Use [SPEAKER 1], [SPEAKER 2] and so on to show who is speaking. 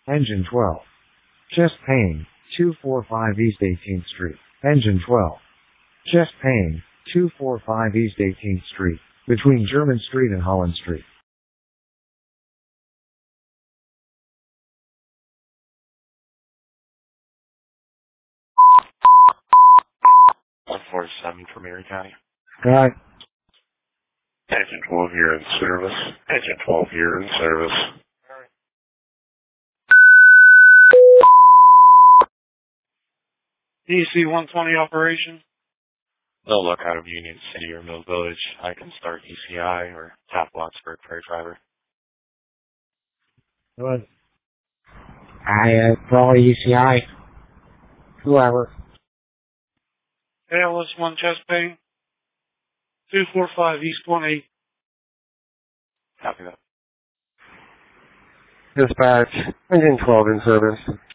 [SPEAKER 1] Engine 12. Chest pain, 245 East 18th Street. Engine 12. Chest pain, 245 East 18th Street, between German Street and Holland Street.
[SPEAKER 2] 147 from Erie County.
[SPEAKER 1] Right.
[SPEAKER 2] Engine 12, you're in service. Engine 12, you're in service.
[SPEAKER 3] DC 120 operation.
[SPEAKER 2] No luck out of Union City or Mill Village. I can start ECI or tap Wattsburg for a driver.
[SPEAKER 1] Good. Probably ECI. Whoever.
[SPEAKER 3] ALS 1 chest pain. 245 East 28.
[SPEAKER 2] Copy that.
[SPEAKER 1] Dispatch. Engine 12 in service.